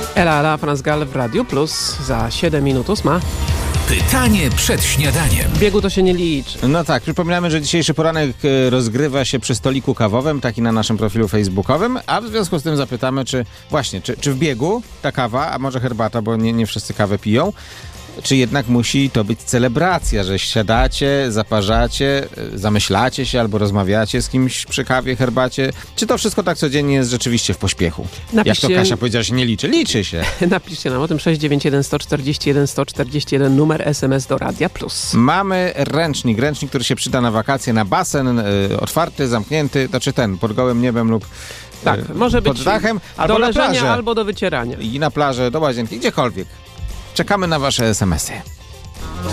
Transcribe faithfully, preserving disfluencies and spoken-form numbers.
Ela, ela, Franz Gall w Radiu Plus za siedem minut ósma. Pytanie przed śniadaniem. W biegu to się nie liczy. No tak, przypominamy, że dzisiejszy poranek rozgrywa się przy stoliku kawowym, taki na naszym profilu facebookowym, a w związku z tym zapytamy, czy właśnie, czy, czy w biegu ta kawa, a może herbata, bo nie, nie wszyscy kawę piją, czy jednak musi to być celebracja, że siadacie, zaparzacie, zamyślacie się albo rozmawiacie z kimś przy kawie, herbacie, czy to wszystko tak codziennie jest rzeczywiście w pośpiechu? Napiszcie... Jak to Kasia powiedziała, się nie liczy? Liczy się. Napiszcie nam o tym sześć dziewięć jeden, sto czterdzieści jeden, sto czterdzieści jeden, numer es em es do Radia Plus. Mamy ręcznik, ręcznik, który się przyda na wakacje, na basen, y, otwarty, zamknięty, znaczy ten, pod gołym niebem lub Tak, y, może pod być dachem, albo do na leżenia, plażę. albo do wycierania. I na plażę, do łazienki, gdziekolwiek. Czekamy na wasze es em esy.